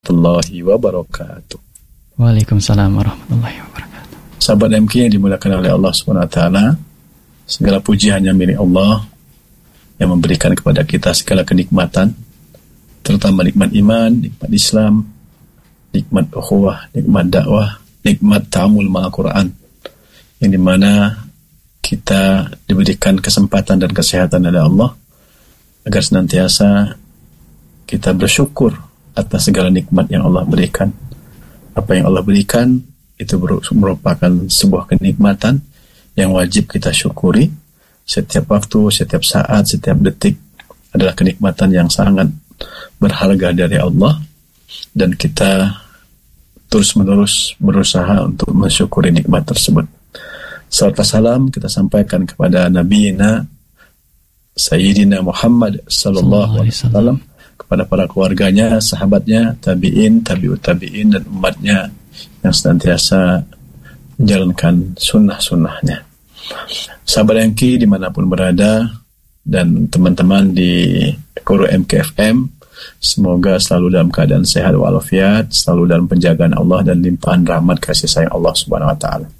warahmatullahi wabarakatuh. Waalaikumsalam warahmatullahi wabarakatuh. Sahabat MK yang dimuliakan oleh Allah Subhanahu wa taala, segala puji hanya milik Allah yang memberikan kepada kita segala kenikmatan, terutama nikmat iman, nikmat Islam, nikmat ukhuwah, nikmat dakwah, nikmat ta'amul ma'al Quran, yang dimana kita diberikan kesempatan dan kesehatan oleh Allah agar senantiasa kita bersyukur atas segala nikmat yang Allah berikan. Apa yang Allah berikan itu merupakan sebuah kenikmatan yang wajib kita syukuri. Setiap waktu, setiap saat, setiap detik adalah kenikmatan yang sangat berharga dari Allah, dan kita terus-menerus berusaha untuk mensyukuri nikmat tersebut. Salawat salam kita sampaikan kepada Nabiina Sayyidina Muhammad sallallahu alaihi wasallam, kepada para keluarganya, sahabatnya, tabi'in, tabi'ut tabi'in, dan umatnya yang senantiasa menjalankan sunnah-sunnahnya. Sahabat MK dimanapun berada, dan teman-teman di Guru MKFM, semoga selalu dalam keadaan sehat walafiat, selalu dalam penjagaan Allah dan limpahan rahmat kasih sayang Allah Subhanahu wa taala.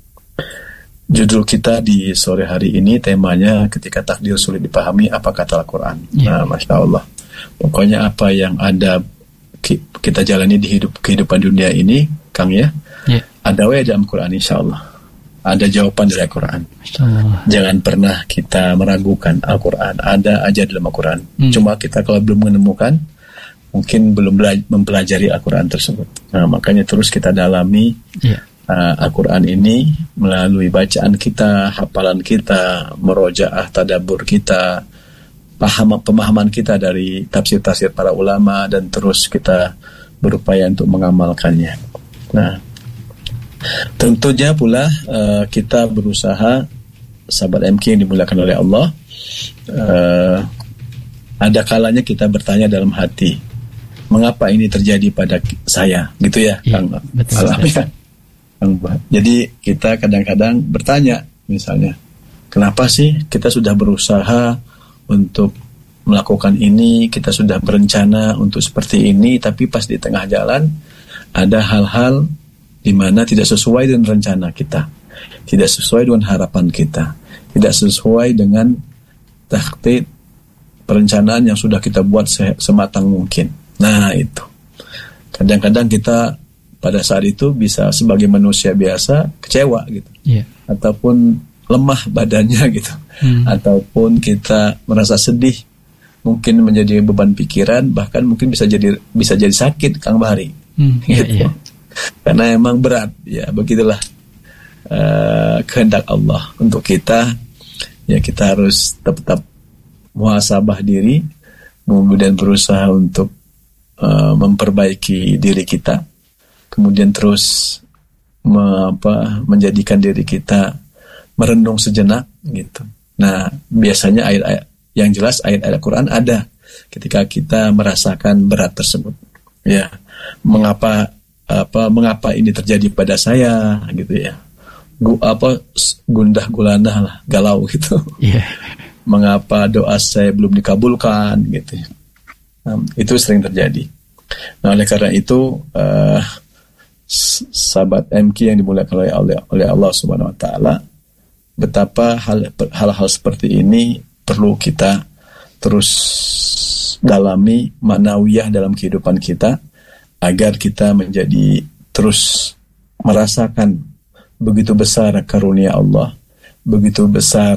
Judul kita di sore hari ini temanya ketika takdir sulit dipahami, apa kata Al-Quran. Nah, Masya Allah, pokoknya apa yang ada kita jalani di kehidupan dunia ini, Kang ya, ada wae dalam Quran, insya Allah ada jawaban dari Al-Quran. Jangan pernah kita meragukan Al-Quran, ada aja dalam Al-Quran. Cuma kita kalau belum menemukan, mungkin belum mempelajari Al-Quran tersebut. Nah, makanya terus kita dalami Al-Quran ini melalui bacaan kita, hafalan kita, murojaah, tadabbur kita, pemahaman kita dari tafsir-tafsir para ulama, dan terus kita berupaya untuk mengamalkannya. Nah, tentunya pula kita berusaha, sahabat MK yang dimuliakan oleh Allah, ada kalanya kita bertanya dalam hati, mengapa ini terjadi pada saya, gitu ya, Kang Alami. Jadi kita kadang-kadang bertanya, misalnya, kenapa sih kita sudah berusaha untuk melakukan ini, kita sudah berencana untuk seperti ini, tapi pas di tengah jalan ada hal-hal di mana tidak sesuai dengan rencana kita, tidak sesuai dengan harapan kita, tidak sesuai dengan takdir perencanaan yang sudah kita buat sematang mungkin. Nah, itu kadang-kadang kita pada saat itu bisa sebagai manusia biasa kecewa gitu, ataupun lemah badannya gitu, ataupun kita merasa sedih, mungkin menjadi beban pikiran, bahkan mungkin bisa jadi sakit, Kang Bahari, gitu. Karena emang berat, ya begitulah kehendak Allah untuk kita. Ya kita harus tetap muhasabah diri, kemudian berusaha untuk memperbaiki diri kita. Kemudian terus menjadikan diri kita merenung sejenak gitu. Nah, biasanya ayat-ayat yang jelas, ayat-ayat Al-Quran ada ketika kita merasakan berat tersebut. Ya, mengapa ini terjadi pada saya gitu ya. Gundah gulana lah, galau gitu. Mengapa doa saya belum dikabulkan gitu. Itu sering terjadi. Nah, oleh karena itu sahabat MK yang dimuliakan oleh Allah Subhanahu wa taala, betapa hal-hal seperti ini perlu kita terus dalami maknawiyah dalam kehidupan kita, agar kita menjadi terus merasakan begitu besar karunia Allah, begitu besar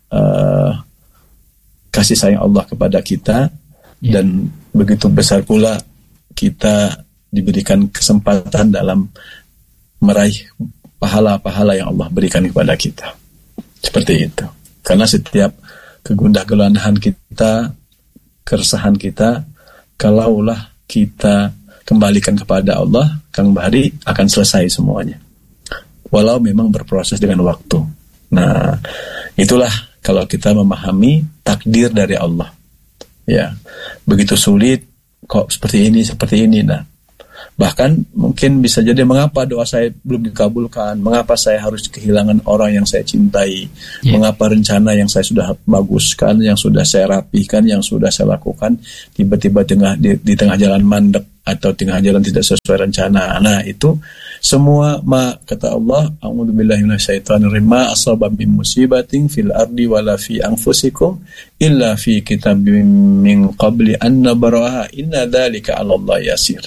kasih sayang Allah kepada kita, dan begitu besar pula kita diberikan kesempatan dalam meraih pahala-pahala yang Allah berikan kepada kita. Seperti itu. Karena setiap kegundah gulanahan kita, keresahan kita, kalaulah kita kembalikan kepada Allah, Kang Bahari, akan selesai semuanya. Walau memang berproses dengan waktu. Nah, itulah kalau kita memahami takdir dari Allah. Ya, begitu sulit, kok seperti ini. Nah, Bahkan mungkin bisa jadi mengapa doa saya belum dikabulkan, mengapa saya harus kehilangan orang yang saya cintai, mengapa rencana yang saya sudah baguskan, yang sudah saya rapihkan, yang sudah saya lakukan, tiba-tiba di tengah jalan mandek atau tengah jalan tidak sesuai rencana. Nah itu semua kata Allah, a'udzubillahi minasyaitonirrajim, ma asaba min musibatin fil ardi wala fi anfusikum illa fi kitabim min qabli an nabraha inna dzalika 'ala Allah yasir.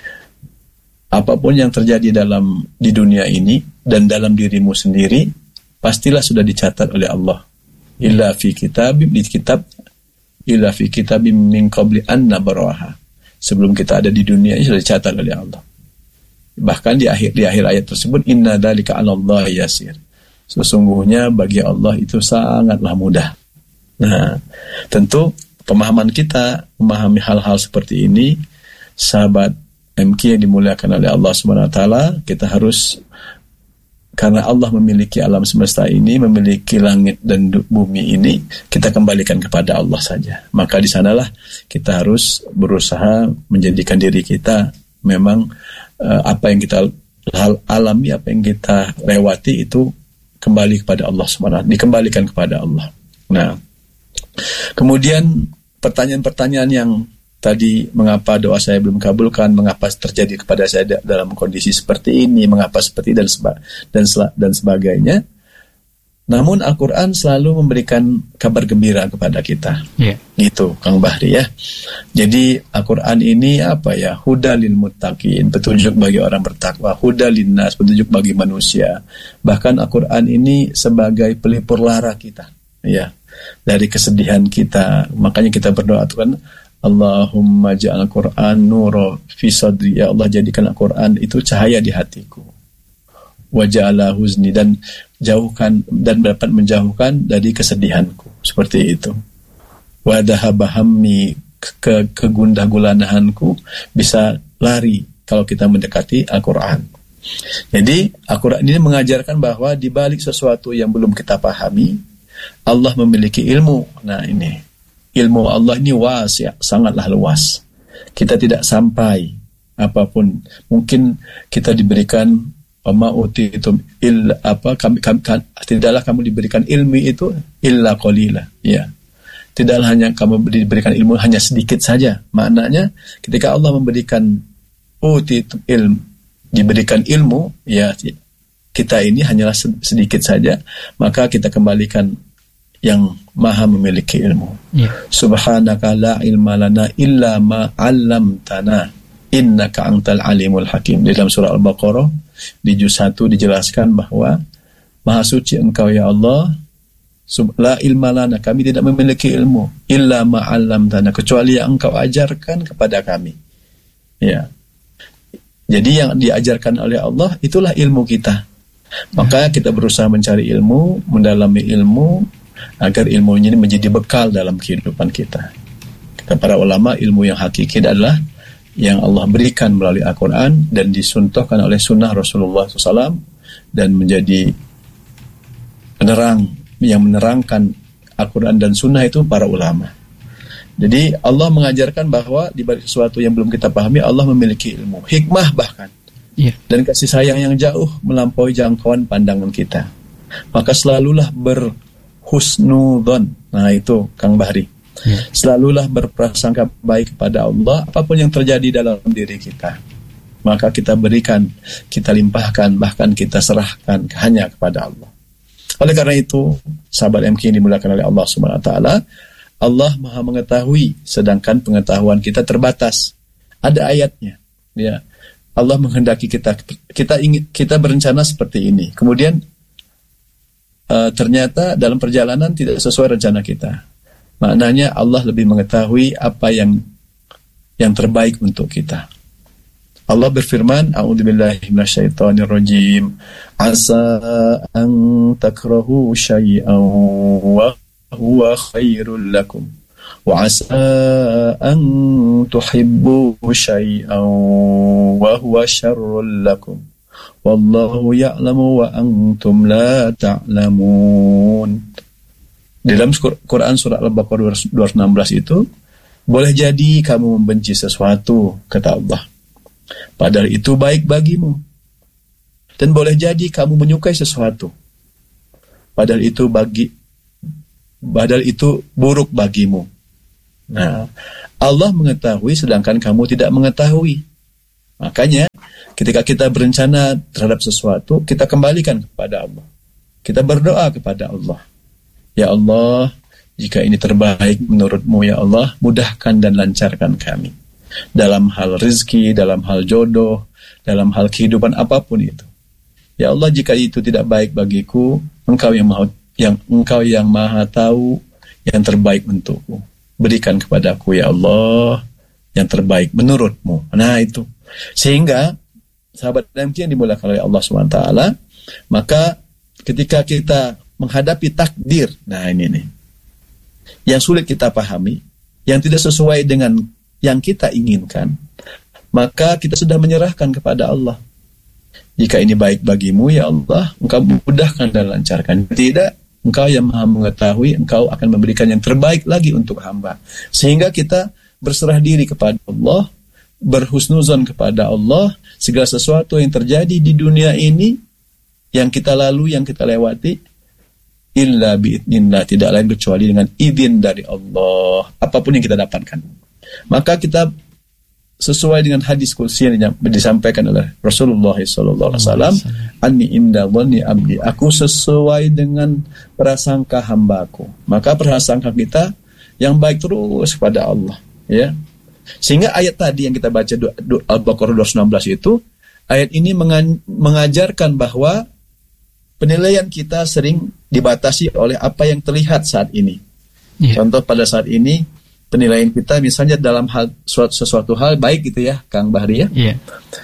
Apapun yang terjadi di dunia ini dan dalam dirimu sendiri pastilah sudah dicatat oleh Allah. Illa fi kitabim illa fi kitabim min qabli an nabraha. Sebelum kita ada di dunia ini sudah dicatat oleh Allah. Bahkan di akhir ayat tersebut, inna dzalika 'ala Allah yasir. Sesungguhnya bagi Allah itu sangatlah mudah. Nah, tentu memahami hal-hal seperti ini, sahabat MK yang dimuliakan oleh Allah Subhanahu wa taala, kita harus, karena Allah memiliki alam semesta ini, memiliki langit dan bumi ini, kita kembalikan kepada Allah saja. Maka di sanalah kita harus berusaha menjadikan diri kita memang apa yang kita alami, apa yang kita lewati itu kembali kepada Allah Subhanahu wa taala, dikembalikan kepada Allah. Nah, kemudian pertanyaan-pertanyaan yang tadi, mengapa doa saya belum kabulkan, mengapa terjadi kepada saya dalam kondisi seperti ini, mengapa seperti dan sebagainya. Namun Al-Quran selalu memberikan kabar gembira kepada kita. Gitu, Kang Bahri ya. Jadi Al-Quran ini hudalil muttaqin, petunjuk bagi orang bertakwa, hudalin nas, petunjuk bagi manusia. Bahkan Al-Quran ini sebagai pelipur lara kita, ya, dari kesedihan kita. Makanya kita berdoa kan, Allahumma ja'al Qur'an nuro fi sadri, ya Allah jadikan Al-Quran itu cahaya di hatiku, wa ja'ala huzni, dan jauhkan dan dapat menjauhkan dari kesedihanku, seperti itu. Wa dhahaba hammi, kegundah gulanahanku bisa lari kalau kita mendekati Al-Quran. Jadi Al-Quran ini mengajarkan bahwa di balik sesuatu yang belum kita pahami, Allah memiliki ilmu. Nah ini ilmu Allah ini wasi', sangatlah luas. Kita tidak sampai apapun. Mungkin kita diberikan tidaklah kamu diberikan ilmu itu illa qalila, ya. Tidaklah hanya kamu diberikan ilmu hanya sedikit saja. Maknanya ketika Allah memberikan diberikan ilmu, ya, kita ini hanyalah sedikit saja, maka kita kembalikan yang maha memiliki ilmu. Subhanaka la ilma lana illa ma 'allamtana innaka antal alimul hakim. Di dalam surah Al-Baqarah di juz 1 dijelaskan bahwa maha suci engkau ya Allah, la ilma lana, kami tidak memiliki ilmu, illa ma 'allamtana, kecuali yang engkau ajarkan kepada kami. Ya. Jadi yang diajarkan oleh Allah itulah ilmu kita. Maka kita berusaha mencari ilmu, mendalami ilmu, agar ilmu ini menjadi bekal dalam kehidupan kita. Kata para ulama, ilmu yang hakiki adalah yang Allah berikan melalui Al-Quran dan disuntuhkan oleh sunnah Rasulullah SAW, dan menjadi penerang, yang menerangkan Al-Quran dan sunnah itu para ulama. Jadi Allah mengajarkan bahwa di balik sesuatu yang belum kita pahami, Allah memiliki ilmu, hikmah bahkan, dan kasih sayang yang jauh melampaui jangkauan pandangan kita. Maka selalulah husnudzon. Nah itu Kang Bahri, selalulah berprasangka baik kepada Allah apapun yang terjadi dalam diri kita, maka kita berikan, kita limpahkan, bahkan kita serahkan hanya kepada Allah. Oleh karena itu, sahabat MK yang dimuliakan oleh Allah Subhanahu wa taala, Allah Maha mengetahui, sedangkan pengetahuan kita terbatas. Ada ayatnya, ya. Allah menghendaki kita berencana seperti ini, kemudian ternyata dalam perjalanan tidak sesuai rencana kita. Maknanya Allah lebih mengetahui apa yang terbaik untuk kita. Allah berfirman, a'udzubillahi minasyaitonirrajim, asa an takrahu syai'an wa huwa khairul lakum wa asa an tuhibbu syai'an wa huwa syarrul lakum wallahu ya'lamu wa antum la ta'lamun. Di dalam Quran surah Al-Baqarah 216 itu, boleh jadi kamu membenci sesuatu, kata Allah, padahal itu baik bagimu. Dan boleh jadi kamu menyukai sesuatu, padahal itu buruk bagimu. Nah, Allah mengetahui sedangkan kamu tidak mengetahui. Makanya ketika kita berencana terhadap sesuatu, kita kembalikan kepada Allah. Kita berdoa kepada Allah. Ya Allah, jika ini terbaik menurut-Mu ya Allah, mudahkan dan lancarkan kami. Dalam hal rezeki, dalam hal jodoh, dalam hal kehidupan apapun itu. Ya Allah, jika itu tidak baik bagiku, Engkau yang maha tahu yang terbaik untukku. Berikan kepadaku ya Allah yang terbaik menurut-Mu. Nah itu. Sehingga sahabat MK yang dimuliakan oleh Allah SWT, maka ketika kita menghadapi takdir, nah ini nih, yang sulit kita pahami, yang tidak sesuai dengan yang kita inginkan, maka kita sudah menyerahkan kepada Allah. Jika ini baik bagimu ya Allah, Engkau mudahkan dan lancarkan. Tidak, Engkau yang maha mengetahui, Engkau akan memberikan yang terbaik lagi untuk hamba. Sehingga kita berserah diri kepada Allah, berhusnuzon kepada Allah. Segala sesuatu yang terjadi di dunia ini, yang kita lalui, yang kita lewati, illa bi'idnillah, tidak lain kecuali dengan izin dari Allah. Apapun yang kita dapatkan, maka kita sesuai dengan hadis qudsi yang disampaikan oleh Rasulullah SAW, Anni inda dhanni abdi, aku sesuai dengan prasangka hambaku. Maka prasangka kita yang baik terus kepada Allah, ya. Sehingga ayat tadi yang kita baca Al-Baqarah 216 itu, ayat ini mengajarkan bahwa penilaian kita sering dibatasi oleh apa yang terlihat saat ini. Contoh pada saat ini penilaian kita misalnya dalam hal sesuatu hal baik gitu ya, Kang Bahri ya.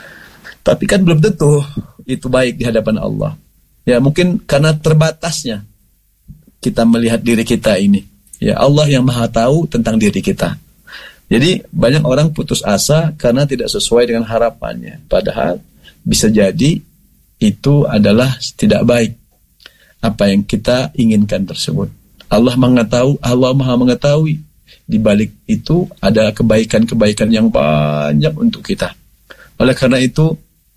Tapi kan belum tentu itu baik di hadapan Allah. Ya mungkin karena terbatasnya kita melihat diri kita ini. Ya Allah yang maha tahu tentang diri kita. Jadi banyak orang putus asa karena tidak sesuai dengan harapannya. Padahal bisa jadi itu adalah tidak baik apa yang kita inginkan tersebut. Allah maha mengetahui. Di balik itu ada kebaikan-kebaikan yang banyak untuk kita. Oleh karena itu,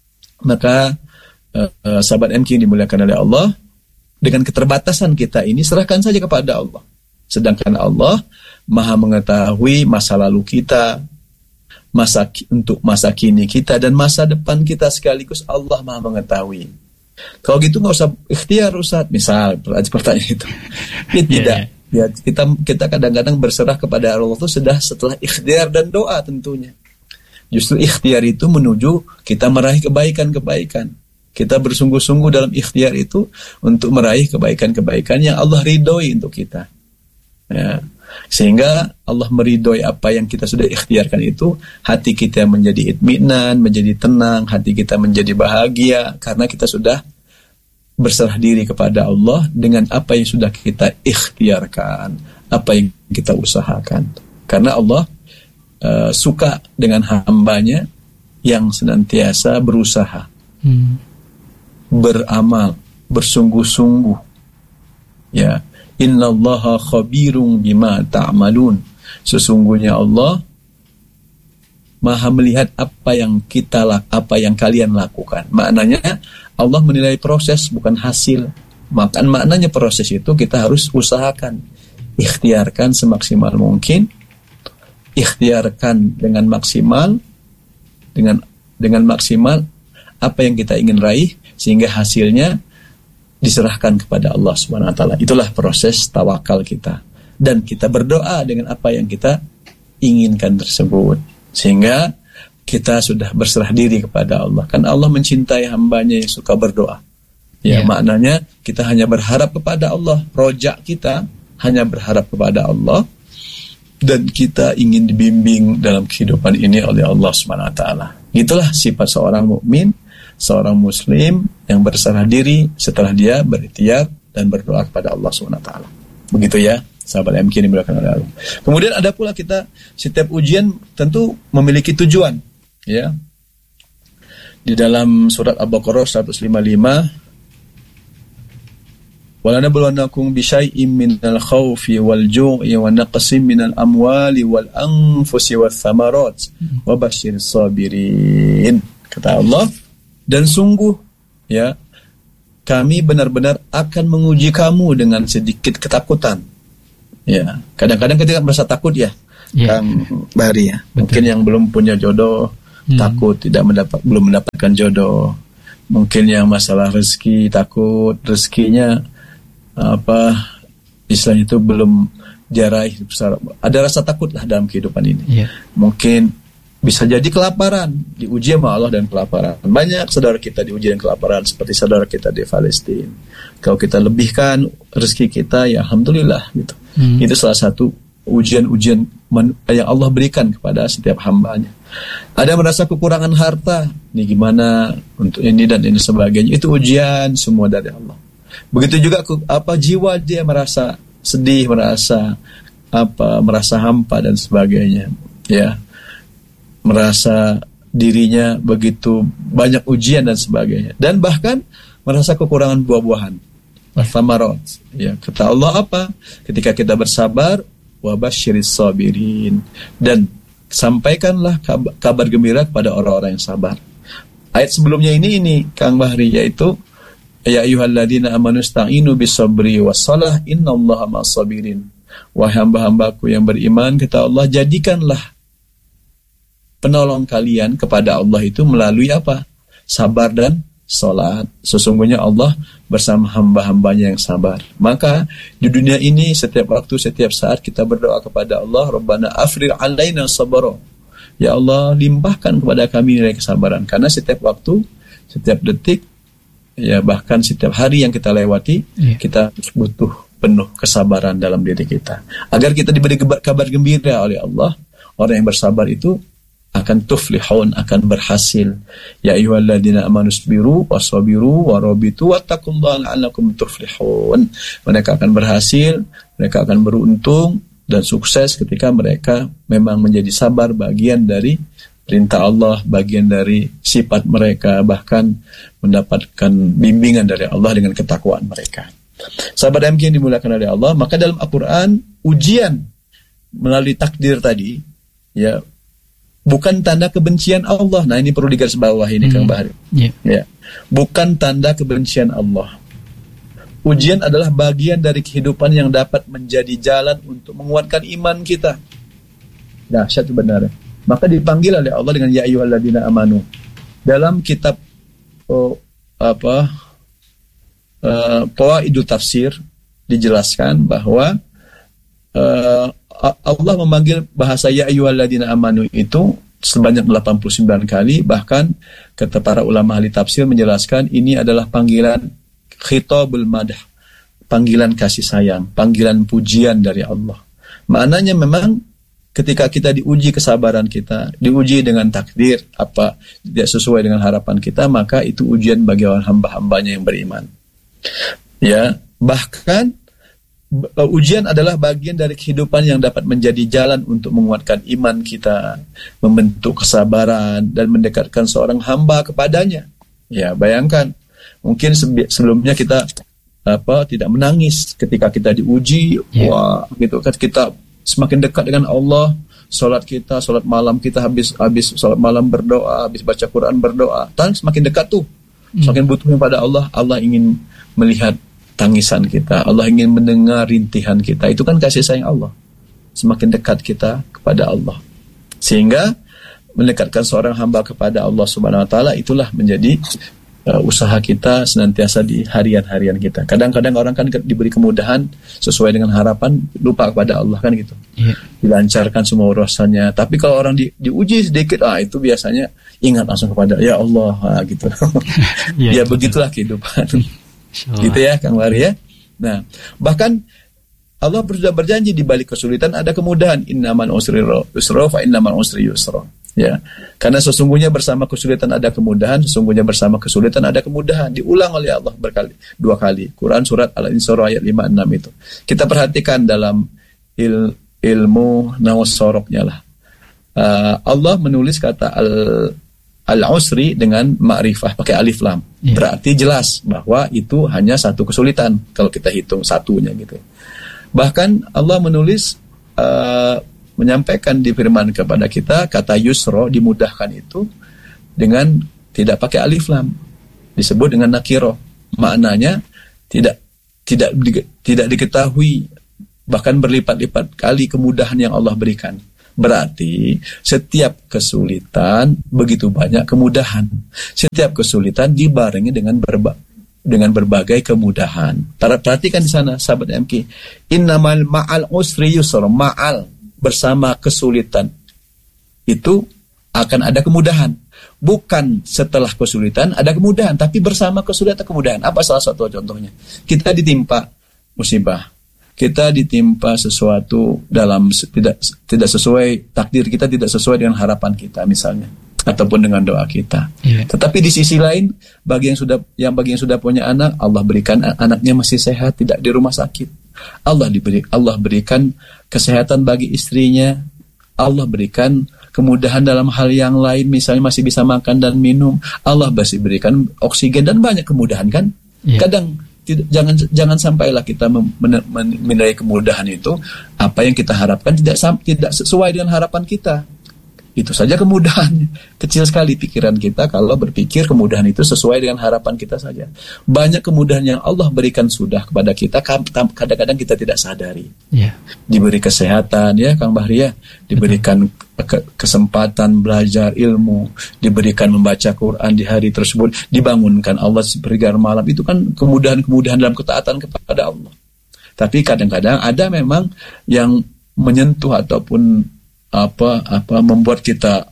maka sahabat MK yang dimuliakan oleh Allah, dengan keterbatasan kita ini serahkan saja kepada Allah. Sedangkan Allah maha mengetahui masa lalu kita, untuk masa kini kita, dan masa depan kita sekaligus. Allah maha mengetahui. Kalau gitu nggak usah ikhtiar Ustaz, misal pertanyaan itu. Tidak. Ya, kita kadang-kadang berserah kepada Allah itu sudah setelah ikhtiar dan doa tentunya. Justru ikhtiar itu menuju kita meraih kebaikan-kebaikan. Kita bersungguh-sungguh dalam ikhtiar itu untuk meraih kebaikan-kebaikan yang Allah ridhoi untuk kita. Ya. Sehingga Allah meridhoi apa yang kita sudah ikhtiarkan itu, hati kita menjadi itminan, menjadi tenang, hati kita menjadi bahagia karena kita sudah berserah diri kepada Allah dengan apa yang sudah kita ikhtiarkan, apa yang kita usahakan. Karena Allah suka dengan hambanya yang senantiasa berusaha, beramal, bersungguh-sungguh. Ya, innallaha khabirun bima ta'malun. Sesungguhnya Allah maha melihat apa yang kalian lakukan. Maknanya Allah menilai proses bukan hasil. Maknanya proses itu kita harus usahakan, ikhtiarkan semaksimal mungkin, ikhtiarkan dengan maksimal, dengan maksimal apa yang kita ingin raih sehingga hasilnya diserahkan kepada Allah SWT. Itulah proses tawakal kita. Dan kita berdoa dengan apa yang kita inginkan tersebut. Sehingga kita sudah berserah diri kepada Allah. Kan Allah mencintai hambanya yang suka berdoa. Ya, maknanya kita hanya berharap kepada Allah. Rojak kita hanya berharap kepada Allah. Dan kita ingin dibimbing dalam kehidupan ini oleh Allah SWT. Itulah sifat seorang mukmin, seorang muslim yang berserah diri setelah dia berikhtiar dan berdoa kepada Allah SWT. Begitu ya, sahabat MK dimuliakan oleh Allah. Kemudian ada pula kita, setiap ujian tentu memiliki tujuan. Ya, di dalam surat Al-Baqarah 155 Walanabluwannakum bisyai'im minal khawfi wal ju'i wa naqsim minal amwali wal anfusi wath thamarat wa basyiris sabirin. Kata Allah, dan sungguh ya kami benar-benar akan menguji kamu dengan sedikit ketakutan. Ya, kadang-kadang kita merasa takut ya, Kang Bahri ya. Betul. Mungkin yang belum punya jodoh takut belum mendapatkan jodoh. Mungkin yang masalah rezeki takut rezekinya istilahnya itu belum diraih. Ada rasa takut lah dalam kehidupan ini. Mungkin bisa jadi kelaparan, diuji sama Allah dan kelaparan. Banyak saudara kita diuji dengan kelaparan, seperti saudara kita di Palestina. Kalau kita lebihkan rezeki kita, ya alhamdulillah gitu. Itu salah satu ujian-ujian yang Allah berikan kepada setiap hambanya. Ada merasa kekurangan harta, ini gimana untuk ini dan ini sebagainya. Itu ujian semua dari Allah. Begitu juga jiwa dia merasa sedih, merasa hampa dan sebagainya, ya, merasa dirinya begitu banyak ujian dan sebagainya, dan bahkan merasa kekurangan buah-buahan, thamarat. Ya, kata Allah ketika kita bersabar, wa basyiris sabirin, dan sampaikanlah kabar gembira kepada orang-orang yang sabar. Ayat sebelumnya ini Kang Bahri, yaitu ya ayyuhalladzina amanu ista'inu bis-sabri was-shalah innallaha ma'as-sabirin. Wahai hamba-hambaku yang beriman, kata Allah, jadikanlah penolong kalian kepada Allah itu melalui sabar dan salat. Sesungguhnya Allah bersama hamba-hambanya yang sabar. Maka di dunia ini setiap waktu, setiap saat kita berdoa kepada Allah, Rabbana afrigh alaina sabra. Ya Allah, limpahkan kepada kami nilai kesabaran. Karena setiap waktu, setiap detik, ya bahkan setiap hari yang kita lewati, kita butuh penuh kesabaran dalam diri kita. Agar kita diberi kabar gembira oleh Allah, orang yang bersabar itu akan tuflihun, akan berhasil. Ya ayyuhalladzina amanu sabiru wasabiru warabitu wattaqullaha la'allakum tuflihun. Mereka akan berhasil, mereka akan beruntung dan sukses ketika mereka memang menjadi sabar, bagian dari perintah Allah, bagian dari sifat mereka, bahkan mendapatkan bimbingan dari Allah dengan ketakwaan mereka. Sahabat MK yang dimuliakan oleh Allah, maka dalam Al-Quran ujian melalui takdir tadi, ya, bukan tanda kebencian Allah. Nah, ini perlu digarisbawahi ini Kang Bahri. Ya, bukan tanda kebencian Allah. Ujian adalah bagian dari kehidupan yang dapat menjadi jalan untuk menguatkan iman kita. Dahsyat sebenarnya. Maka dipanggil oleh Allah dengan ya ayyuhalladzina amanu. Dalam kitab Fawaidul Tafsir dijelaskan bahwa Allah memanggil bahasa ya ayyuhalladzina amanu itu sebanyak 89 kali. Bahkan kata para ulama ahli tafsir menjelaskan ini adalah panggilan khitabul madah, panggilan kasih sayang, panggilan pujian dari Allah. Maknanya memang ketika kita diuji kesabaran kita, diuji dengan takdir tidak sesuai dengan harapan kita, maka itu ujian bagi orang hamba-hambanya yang beriman. Ya, bahkan ujian adalah bagian dari kehidupan yang dapat menjadi jalan untuk menguatkan iman kita, membentuk kesabaran dan mendekatkan seorang hamba kepadanya. Ya, bayangkan mungkin sebelumnya kita tidak menangis ketika kita diuji, wah gitu kan, kita semakin dekat dengan Allah. Salat malam kita habis salat malam berdoa, habis baca Quran berdoa, semakin dekat tuh, semakin butuhnya pada Allah. Allah ingin melihat tangisan kita, Allah ingin mendengar rintihan kita. Itu kan kasih sayang Allah. Semakin dekat kita kepada Allah, sehingga mendekatkan seorang hamba kepada Allah Subhanahu Wa Taala itulah menjadi usaha kita senantiasa di harian-harian kita. Kadang-kadang orang kan diberi kemudahan sesuai dengan harapan, lupa kepada Allah kan gitu. Dilancarkan semua urusannya. Tapi kalau orang diuji sedikit, itu biasanya ingat langsung kepada ya Allah, gitu. Ya begitulah kehidupan. Gitu ya Kang Bahri ya. Nah, bahkan Allah sudah berjanji di balik kesulitan ada kemudahan. Innamal usri yusra fa innamal usri yusra. Ya, karena sesungguhnya bersama kesulitan ada kemudahan, sesungguhnya bersama kesulitan ada kemudahan. Diulang oleh Allah dua kali. Quran surat Al-Isra ayat 56 itu. Kita perhatikan dalam ilmu nawas soroknya lah. Allah menulis kata al-usri dengan ma'rifah pakai alif lam. Berarti jelas bahwa itu hanya satu kesulitan kalau kita hitung satunya gitu. Bahkan Allah menulis menyampaikan di firman kepada kita kata yusra dimudahkan itu dengan tidak pakai alif lam. Disebut dengan nakiro. Maknanya tidak diketahui, bahkan berlipat-lipat kali kemudahan yang Allah berikan. Berarti setiap kesulitan begitu banyak kemudahan. Setiap kesulitan dibarengi dengan berbagai kemudahan. Perhatikan di sana sahabat MK. Innamal ma'al usri yusra. Ma'al bersama kesulitan itu akan ada kemudahan. Bukan setelah kesulitan ada kemudahan, tapi bersama kesulitan kemudahan. Apa salah satu contohnya? Kita ditimpa musibah. Kita ditimpa sesuatu dalam tidak sesuai takdir kita, tidak sesuai dengan harapan kita misalnya, ataupun dengan doa kita. Tetapi di sisi lain, bagi yang sudah punya anak, Allah berikan anaknya masih sehat, tidak di rumah sakit. Allah berikan kesehatan bagi istrinya. Allah berikan kemudahan dalam hal yang lain, misalnya masih bisa makan dan minum. Allah masih berikan oksigen dan banyak kemudahan kan? Kadang jangan sampailah kita menilai kemudahan itu apa yang kita harapkan tidak sesuai dengan harapan kita. Itu saja kemudahan. Kecil sekali pikiran kita kalau berpikir kemudahan itu sesuai dengan harapan kita saja. Banyak kemudahan yang Allah berikan sudah kepada kita, kadang-kadang kita tidak sadari. Diberi kesehatan ya Kang Bahri ya, diberikan kesempatan belajar ilmu, diberikan membaca Quran di hari tersebut, dibangunkan Allah sepertiga malam. Itu kan kemudahan-kemudahan dalam ketaatan kepada Allah. Tapi kadang-kadang ada memang yang menyentuh ataupun membuat kita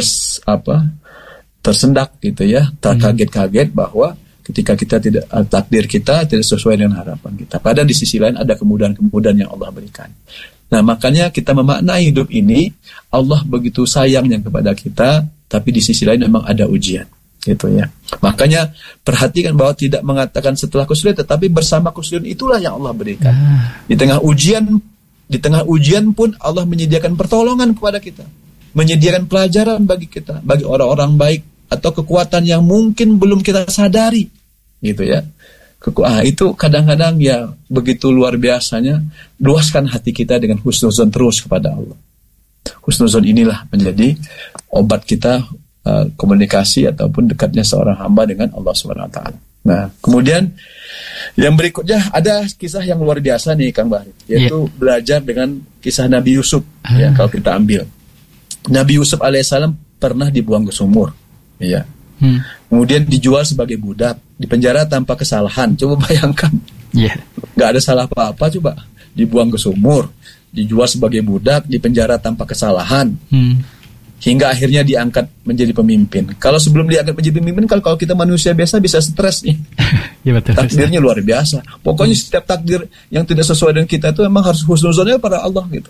tersendak gitu ya, terkaget-kaget bahwa ketika kita takdir kita tidak sesuai dengan harapan kita. Padahal di sisi lain ada kemudahan-kemudahan yang Allah berikan. Nah, makanya kita memaknai hidup ini Allah begitu sayangnya kepada kita, tapi di sisi lain memang ada ujian gitu ya. Makanya perhatikan bahwa tidak mengatakan setelah kesulitan, tetapi bersama kesulitan itulah yang Allah berikan. Di tengah ujian pun Allah menyediakan pertolongan kepada kita, menyediakan pelajaran bagi kita, bagi orang-orang baik, atau kekuatan yang mungkin belum kita sadari, gitu ya. Itu kadang-kadang ya begitu luar biasanya. Luaskan hati kita dengan husnuzon terus kepada Allah. Husnuzon inilah menjadi obat kita komunikasi ataupun dekatnya seorang hamba dengan Allah SWT. Nah, kemudian yang berikutnya ada kisah yang luar biasa nih Kang Bahri, yaitu belajar dengan kisah Nabi Yusuf. Ya, kalau kita ambil Nabi Yusuf alaihissalam pernah dibuang ke sumur, ya. Kemudian dijual sebagai budak, dipenjara tanpa kesalahan. Coba bayangkan, nggak ada salah apa-apa, coba dibuang ke sumur, dijual sebagai budak, dipenjara tanpa kesalahan. Hingga akhirnya diangkat menjadi pemimpin. Kalau sebelum diangkat menjadi pemimpin, kalau kita manusia biasa bisa stres nih. Betul, takdirnya luar biasa. Pokoknya setiap takdir yang tidak sesuai dengan kita itu memang harus husnuzonnya pada Allah gitu.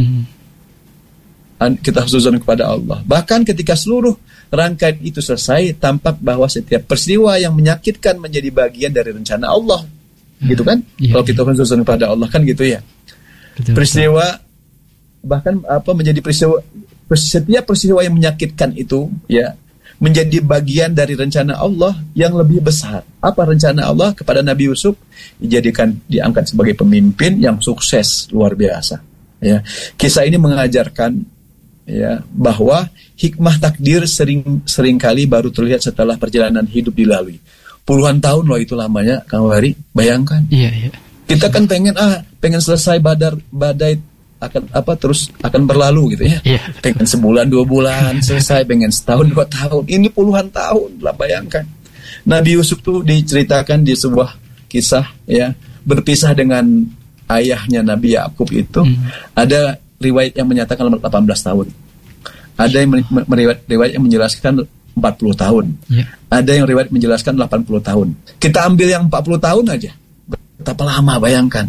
Kita husnuzon kepada Allah. Bahkan ketika seluruh rangkaian itu selesai, tampak bahwa setiap peristiwa yang menyakitkan menjadi bagian dari rencana Allah. Gitu kan? Kalau kita husnuzon kepada Allah kan gitu ya. Peristiwa bahkan menjadi peristiwa, setiap peristiwa yang menyakitkan itu ya menjadi bagian dari rencana Allah yang lebih besar. Apa rencana Allah kepada Nabi Yusuf? Diangkat sebagai pemimpin yang sukses luar biasa. Ya, kisah ini mengajarkan ya bahwa hikmah takdir seringkali baru terlihat setelah perjalanan hidup dilalui. Puluhan tahun loh itu lamanya, Kang Bahri. Bayangkan. Kita kan pengen selesai badai akan berlalu gitu ya. Pengen sebulan 2 bulan selesai, pengen setahun 2 tahun. Ini puluhan tahun lah, bayangkan. Nabi Yusuf tuh diceritakan di sebuah kisah ya, berpisah dengan ayahnya Nabi Yakub itu. Ada riwayat yang menyatakan 18 tahun. Ada yang riwayat yang menjelaskan 40 tahun. Ada yang riwayat menjelaskan 80 tahun. Kita ambil yang 40 tahun aja. Betapa lama, bayangkan.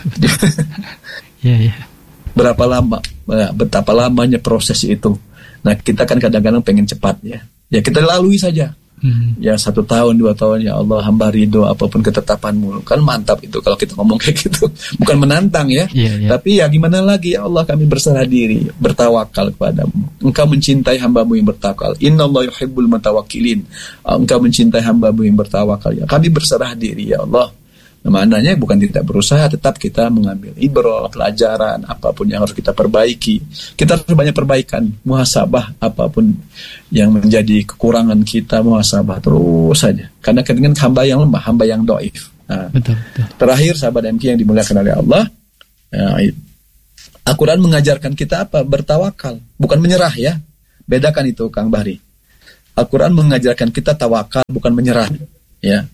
Berapa lama, betapa lamanya proses itu. Nah, kita kan kadang-kadang pengen cepat ya. Ya kita lalui saja. Ya 1 tahun 2 tahun, ya Allah hamba ridho apapun ketetapanmu. Kan mantap itu kalau kita ngomong kayak gitu. Bukan menantang ya, tapi ya gimana lagi, ya Allah kami berserah diri, bertawakal kepadamu. Engkau mencintai hambamu yang bertawakal. Innallaha yuhibbul mutawakkilin. Engkau mencintai hambamu yang bertawakal. Ya kami berserah diri ya Allah. Maknanya bukan tidak berusaha, tetap kita mengambil ibrah, pelajaran, apapun yang harus kita perbaiki. Kita harus banyak perbaikan, muhasabah apapun yang menjadi kekurangan kita, muhasabah terus saja. Karena dengan hamba yang lemah, hamba yang dhaif. Nah, betul. Terakhir sahabat MK yang dimuliakan oleh Allah, Al-Quran mengajarkan kita apa? Bertawakal, bukan menyerah ya. Bedakan itu Kang Bahri. Al-Quran mengajarkan kita tawakal, bukan menyerah ya.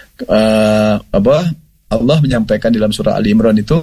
Allah menyampaikan dalam surah Ali Imran itu,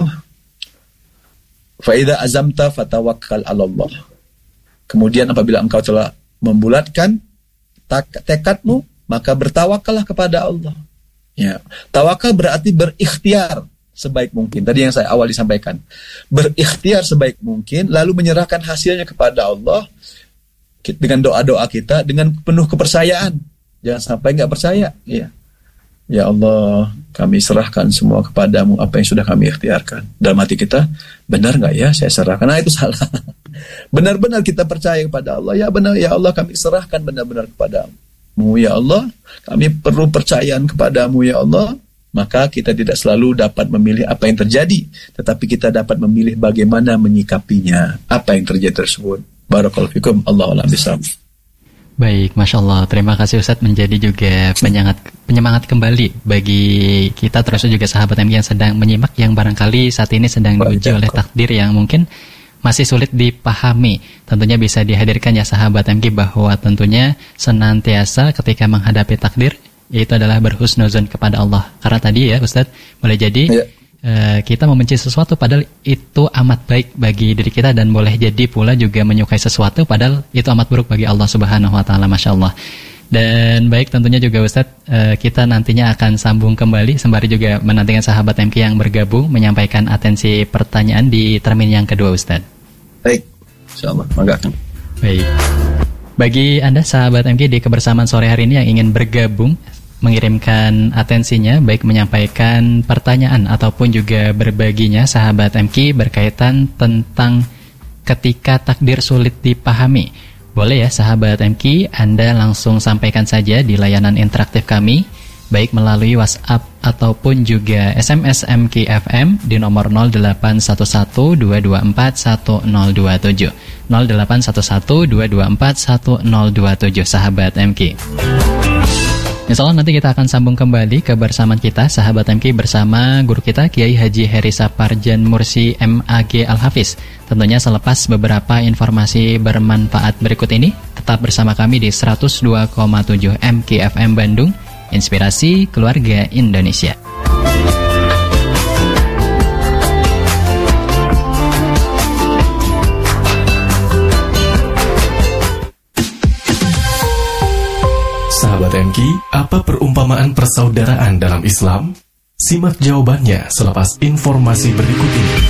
fa idza azamta fatawakkal 'alallah. Kemudian apabila engkau telah membulatkan tekadmu, maka bertawakallah kepada Allah. Ya, tawakal berarti berikhtiar sebaik mungkin. Tadi yang saya awal disampaikan, berikhtiar sebaik mungkin, lalu menyerahkan hasilnya kepada Allah dengan doa-doa kita, dengan penuh kepercayaan. Jangan sampai nggak percaya. Ya Allah, kami serahkan semua kepadamu apa yang sudah kami ikhtiarkan. Dalam hati kita, benar nggak ya saya serahkan? Nah itu salah. Benar-benar kita percaya kepada Allah. Ya benar, ya Allah kami serahkan benar-benar kepadamu. Ya Allah, kami perlu percayaan kepadamu ya Allah. Maka kita tidak selalu dapat memilih apa yang terjadi, tetapi kita dapat memilih bagaimana menyikapinya. Apa yang terjadi tersebut. Barakallahu fikum. Allahu a'lam bishawab. Baik, Masya Allah. Terima kasih Ustadz, menjadi juga penyemangat kembali bagi kita, terus juga sahabat MK yang sedang menyimak, yang barangkali saat ini sedang diuji oleh takdir yang mungkin masih sulit dipahami. Tentunya bisa dihadirkan ya sahabat MK, bahwa tentunya senantiasa ketika menghadapi takdir, yaitu adalah berhusnuzon kepada Allah. Karena tadi ya Ustadz, boleh jadi kita membenci sesuatu padahal itu amat baik bagi diri kita, dan boleh jadi pula juga menyukai sesuatu padahal itu amat buruk bagi Allah Subhanahu wa taala. Masya Allah. Dan baik, tentunya juga Ustadz, kita nantinya akan sambung kembali sembari juga menantikan sahabat MK yang bergabung menyampaikan atensi pertanyaan di termin yang kedua Ustadz. Baik, insyaallah. Baik. Bagi Anda sahabat MK di kebersamaan sore hari ini yang ingin bergabung, mengirimkan atensinya, baik menyampaikan pertanyaan ataupun juga berbaginya sahabat MK berkaitan tentang ketika takdir sulit dipahami, boleh ya sahabat MK, Anda langsung sampaikan saja di layanan interaktif kami, baik melalui WhatsApp ataupun juga SMS MK FM di nomor 0811-224-1027 0811-224-1027 sahabat MK. Insya Allah nanti kita akan sambung kembali kebersamaan kita sahabat MK bersama guru kita Kiai Haji Heri Saparjan Mursi MAG Al-Hafiz. Tentunya selepas beberapa informasi bermanfaat berikut ini, tetap bersama kami di 102,7 MK FM Bandung, Inspirasi Keluarga Indonesia. Sahabat MK, apa perumpamaan persaudaraan dalam Islam? Simak jawabannya selepas informasi berikut ini.